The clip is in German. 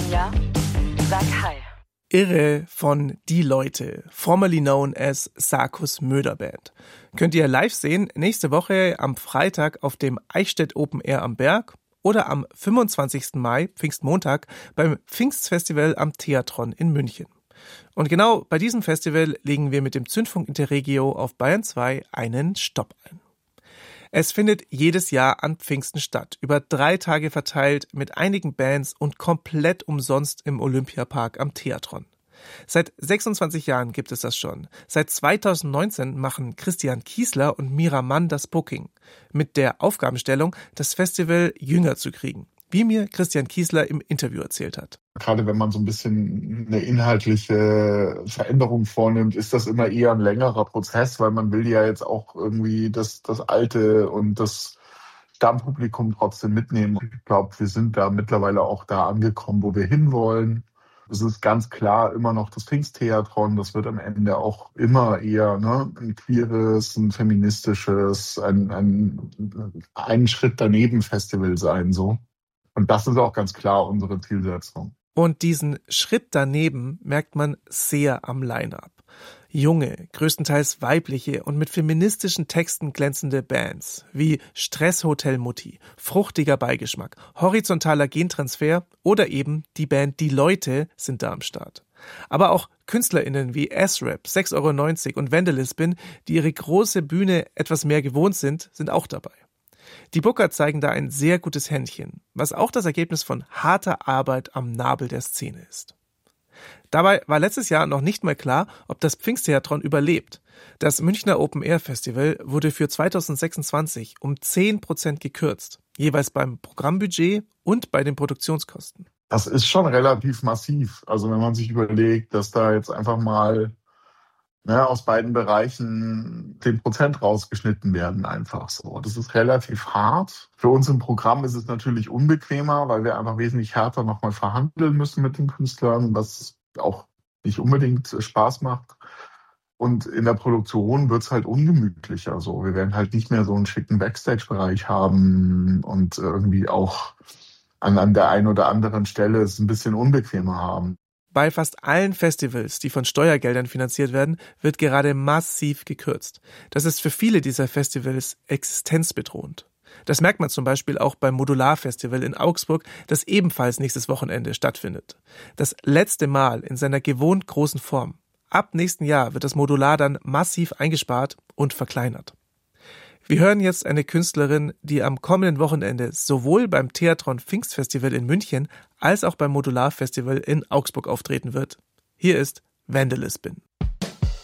Anja, sag Hi. Irre von Die Leute, formerly known as Sarkus Möder Band. Könnt ihr live sehen nächste Woche am Freitag auf dem Eichstätt Open Air am Berg oder am 25. Mai, Pfingstmontag, beim Pfingstfestival am Theatron in München. Und genau bei diesem Festival legen wir mit dem Zündfunk Interregio auf Bayern 2 einen Stopp ein. Es findet jedes Jahr an Pfingsten statt, über 3 Tage verteilt mit einigen Bands und komplett umsonst im Olympiapark am Theatron. Seit 26 Jahren gibt es das schon. Seit 2019 machen Christian Kiesler und Mira Mann das Booking, mit der Aufgabenstellung, das Festival jünger zu kriegen, wie mir Christian Kiesler im Interview erzählt hat. Gerade wenn man so ein bisschen eine inhaltliche Veränderung vornimmt, ist das immer eher ein längerer Prozess, weil man will ja jetzt auch irgendwie das Alte und das Stammpublikum trotzdem mitnehmen. Ich glaube, wir sind da mittlerweile auch da angekommen, wo wir hinwollen. Es ist ganz klar immer noch das Pfingsttheatron. Das wird am Ende auch immer eher ein queeres, ein feministisches, ein Schritt daneben Festival sein, so. Und das ist auch ganz klar unsere Zielsetzung. Und diesen Schritt daneben merkt man sehr am Line-Up. Junge, größtenteils weibliche und mit feministischen Texten glänzende Bands wie Stresshotel Mutti, Fruchtiger Beigeschmack, Horizontaler Gentransfer oder eben die Band Die Leute sind da am Start. Aber auch KünstlerInnen wie S-Rap, 6,90 € und Vandalisbin, die ihre große Bühne etwas mehr gewohnt sind auch dabei. Die Booker zeigen da ein sehr gutes Händchen, was auch das Ergebnis von harter Arbeit am Nabel der Szene ist. Dabei war letztes Jahr noch nicht mal klar, ob das Pfingsttheatron überlebt. Das Münchner Open Air Festival wurde für 2026 um 10% gekürzt, jeweils beim Programmbudget und bei den Produktionskosten. Das ist schon relativ massiv. Also wenn man sich überlegt, dass da jetzt einfach mal aus beiden Bereichen 10% rausgeschnitten werden einfach so. Das ist relativ hart. Für uns im Programm ist es natürlich unbequemer, weil wir einfach wesentlich härter nochmal verhandeln müssen mit den Künstlern, was auch nicht unbedingt Spaß macht. Und in der Produktion wird's halt ungemütlicher so. Wir werden halt nicht mehr so einen schicken Backstage-Bereich haben und irgendwie auch an der einen oder anderen Stelle es ein bisschen unbequemer haben. Bei fast allen Festivals, die von Steuergeldern finanziert werden, wird gerade massiv gekürzt. Das ist für viele dieser Festivals existenzbedrohend. Das merkt man zum Beispiel auch beim Modular-Festival in Augsburg, das ebenfalls nächstes Wochenende stattfindet. Das letzte Mal in seiner gewohnt großen Form. Ab nächsten Jahr wird das Modular dann massiv eingespart und verkleinert. Wir hören jetzt eine Künstlerin, die am kommenden Wochenende sowohl beim Theatron Pfingstfestival in München als auch beim Modular Festival in Augsburg auftreten wird. Hier ist Vandalisbin.